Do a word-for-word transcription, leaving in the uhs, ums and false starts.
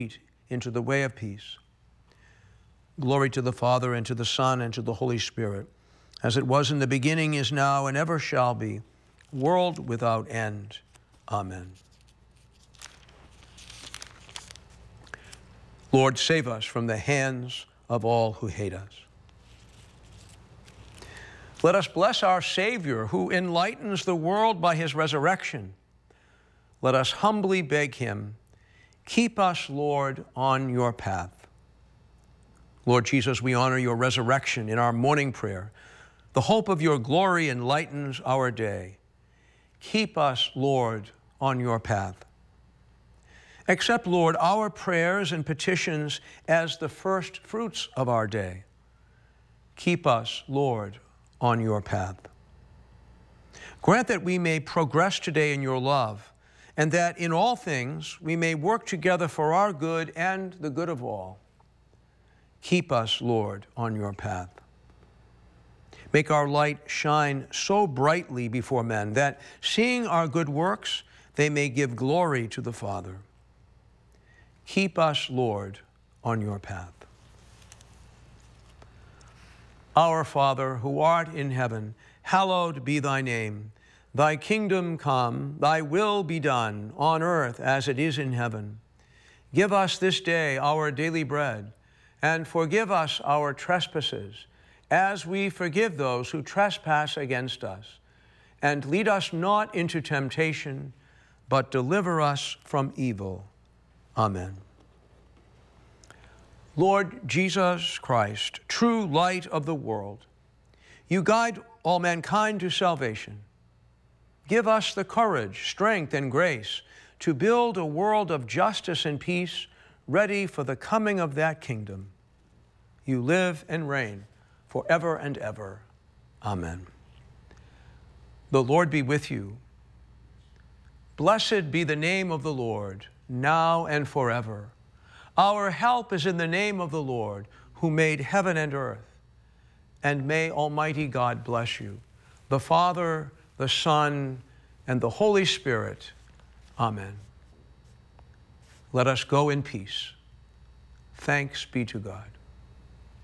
into the way of peace. Glory to the Father, and to the Son, and to the Holy Spirit, as it was in the beginning, is now, and ever shall be, world without end. Amen. Lord, save us from the hands of all who hate us. Let us bless our Savior, who enlightens the world by his resurrection. Let us humbly beg him, keep us, Lord, on your path. Lord Jesus, we honor your resurrection in our morning prayer. The hope of your glory enlightens our day. Keep us, Lord, on your path. Accept, Lord, our prayers and petitions as the first fruits of our day. Keep us, Lord, on your path. Grant that we may progress today in your love, and that in all things we may work together for our good and the good of all. Keep us, Lord, on your path. Make our light shine so brightly before men that, seeing our good works, they may give glory to the Father. Keep us, Lord, on your path. Our Father, who art in heaven, hallowed be thy name. Thy kingdom come, thy will be done, on earth as it is in heaven. Give us this day our daily bread, and forgive us our trespasses, as we forgive those who trespass against us. And lead us not into temptation, but deliver us from evil. Amen. Lord Jesus Christ, true light of the world, you guide all mankind to salvation. Give us the courage, strength, and grace to build a world of justice and peace, ready for the coming of that kingdom. You live and reign forever and ever. Amen. The Lord be with you. Blessed be the name of the Lord, now and forever. Our help is in the name of the Lord, who made heaven and earth. And may Almighty God bless you, the Father, the Son, and the Holy Spirit. Amen. Let us go in peace. Thanks be to God.